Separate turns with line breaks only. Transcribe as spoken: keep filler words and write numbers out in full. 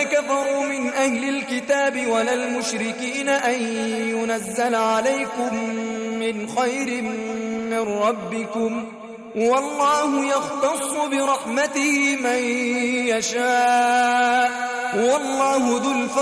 كفروا من أهل الكتاب ولا المشركين أن ينزل عليكم من خير من ربكم والله يختص برحمته من يشاء والله ذو الفضل